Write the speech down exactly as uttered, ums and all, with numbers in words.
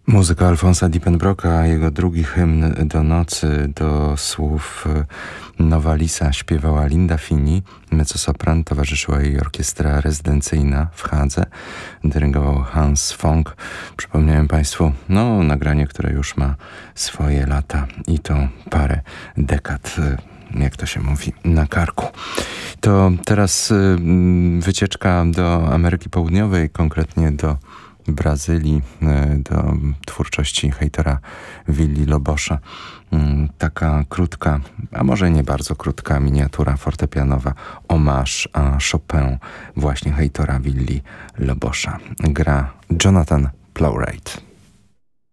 Muzyka Alfonsa Diepenbrocka, jego drugi hymn do nocy, do słów Nowalisa śpiewała Linda Fini, mezzosopran, towarzyszyła jej orkiestra rezydencyjna w Hadze, dyrygował Hans Fong. Przypomniałem Państwu, no, nagranie, które już ma swoje lata i to parę dekad, jak to się mówi, na karku. To teraz y, wycieczka do Ameryki Południowej, konkretnie do Brazylii, do twórczości hejtera Willi Lobosza. Taka krótka, a może nie bardzo krótka miniatura fortepianowa hommage a Chopin, właśnie hejtora Willi Lobosza. Gra Jonathan Plowright.